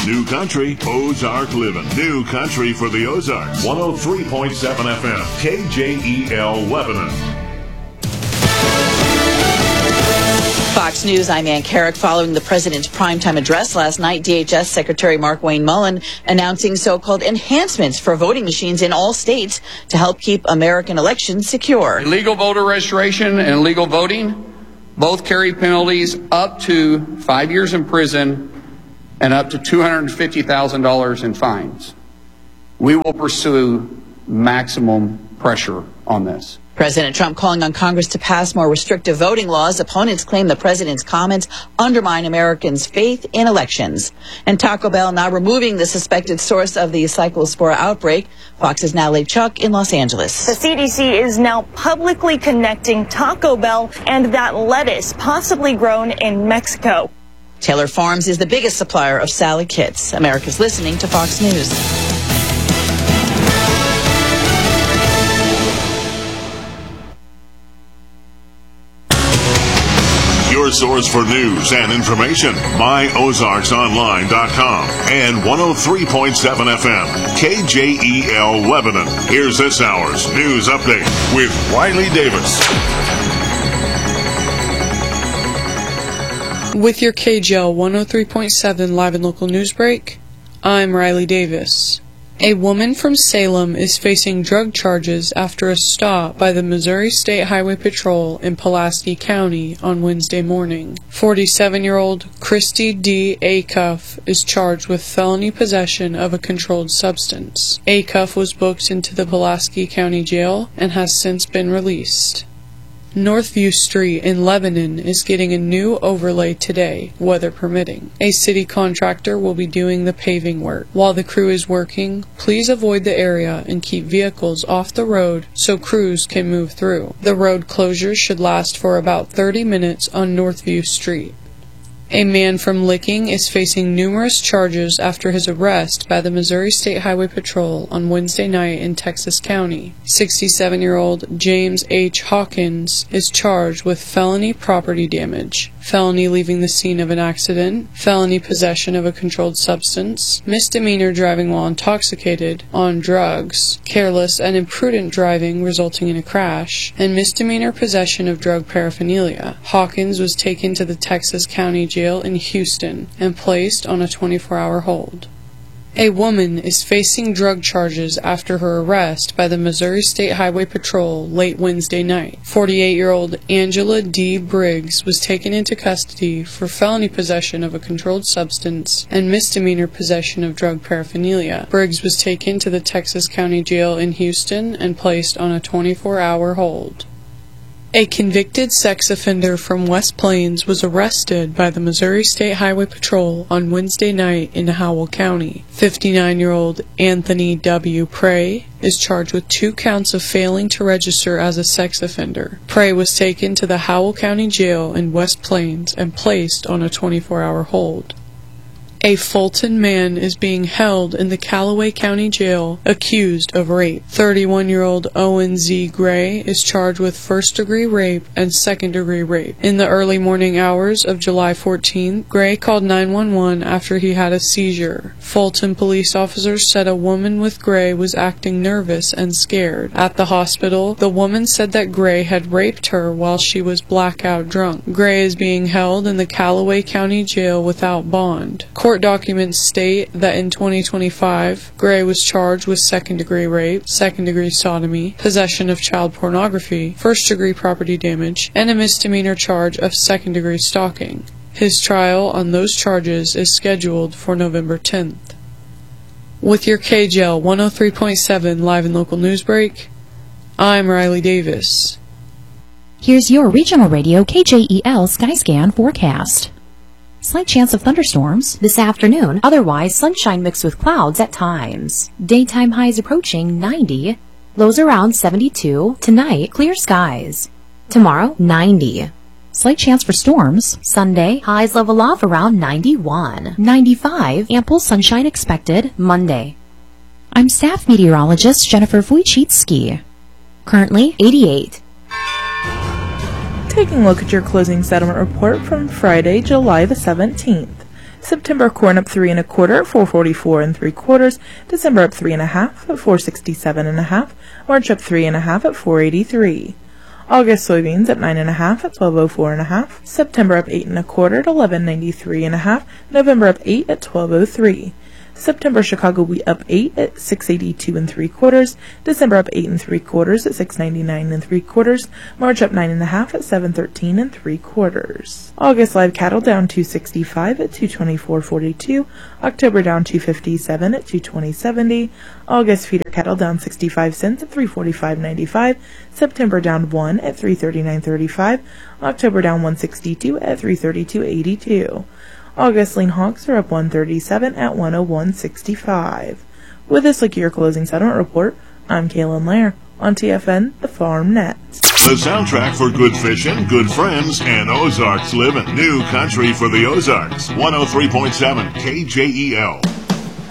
New Country, Ozark Living. New Country for the Ozarks. 103.7 FM, KJEL Lebanon. Fox News, I'm Ann Carrick. Following the president's primetime address last night, DHS Secretary Markwayne Mullin announcing so-called enhancements for voting machines in all states to help keep American elections secure. Illegal voter registration and illegal voting both carry penalties up to 5 years in prison and up to $250,000 in fines. We will pursue maximum pressure on this. President Trump calling on Congress to pass more restrictive voting laws. Opponents claim the president's comments undermine Americans' faith in elections. And Taco Bell now removing the suspected source of the cyclospora outbreak. Fox's Natalie Chuck in Los Angeles. The CDC is now publicly connecting Taco Bell and that lettuce possibly grown in Mexico. Taylor Farms is the biggest supplier of salad kits. America's listening to Fox News. Your source for news and information. MyOzarksOnline.com and 103.7 FM, KJEL Lebanon. Here's this hour's news update with Riley Davis. With your KJEL 103.7 live and local news break, I'm Riley Davis. A woman from Salem is facing drug charges after a stop by the Missouri State Highway Patrol in Pulaski County on Wednesday morning. 47-year-old Christy D. Acuff is charged with felony possession of a controlled substance. Acuff was booked into the Pulaski County Jail and has since been released. Northview Street in Lebanon is getting a new overlay today, weather permitting. A city contractor will be doing the paving work. While the crew is working, please avoid the area and keep vehicles off the road so crews can move through. The road closure should last for about 30 minutes on Northview Street. A man from Licking is facing numerous charges after his arrest by the Missouri State Highway Patrol on Wednesday night in Texas County. 67-year-old James H. Hawkins is charged with felony property damage, felony leaving the scene of an accident, felony possession of a controlled substance, misdemeanor driving while intoxicated, on drugs, careless and imprudent driving resulting in a crash, and misdemeanor possession of drug paraphernalia. Hawkins was taken to the Texas County Jail in Houston and placed on a 24-hour hold. A woman is facing drug charges after her arrest by the Missouri State Highway Patrol late Wednesday night. 48-year-old Angela D. Briggs was taken into custody for felony possession of a controlled substance and misdemeanor possession of drug paraphernalia. Briggs was taken to the Texas County Jail in Houston and placed on a 24-hour hold. A convicted sex offender from West Plains was arrested by the Missouri State Highway Patrol on Wednesday night in Howell County. 59-year-old Anthony W. Prey is charged with 2 counts of failing to register as a sex offender. Prey was taken to the Howell County Jail in West Plains and placed on a 24-hour hold. A Fulton man is being held in the Callaway County Jail accused of rape. 31-year-old Owen Z. Gray is charged with first-degree rape and second-degree rape. In the early morning hours of July 14th, Gray called 911 after he had a seizure. Fulton police officers said a woman with Gray was acting nervous and scared. At the hospital, the woman said that Gray had raped her while she was blackout drunk. Gray is being held in the Callaway County Jail without bond. Court documents state that in 2025, Gray was charged with second-degree rape, second-degree sodomy, possession of child pornography, first-degree property damage, and a misdemeanor charge of second-degree stalking. His trial on those charges is scheduled for November 10th. With your KJEL 103.7 live and local news break, I'm Riley Davis. Here's your regional radio KJEL Skyscan forecast. Slight chance of thunderstorms this afternoon, otherwise sunshine mixed with clouds at times. Daytime highs approaching 90, lows around 72. Tonight, clear skies. Tomorrow, 90. Slight chance for storms. Sunday, highs level off around 91. 95, ample sunshine expected Monday. I'm staff meteorologist Jennifer Wojcicki. Currently, 88. Taking a look at your closing settlement report from Friday, July the 17th. September corn up 3 1/4 at 4.44 3/4. December up 3 1/2 at 4.67 1/2. March up 3 1/2 at 4.83. August soybeans up 9 1/2 at 12.04 1/2. September up 8 1/4 at 11.93 1/2. November up 8 at 12.03. September Chicago wheat up 8 at 6.82 3/4. December up 8 3/4 at 6.99 3/4. March up 9 1/2 at 7.13 3/4. August live cattle down 265 at 224.42. October down 257 at 220.70. August feeder cattle down 65 cents at 345.95. September down 1 at 339.35. October down 162 at 332.82. August lean hogs are up 137 at 101.65. With this look at your closing settlement report, I'm Kaylin Lair on TFN, the Farm Net. The soundtrack for good fishing, good friends, and Ozarks living. New country for the Ozarks. 103.7 KJEL.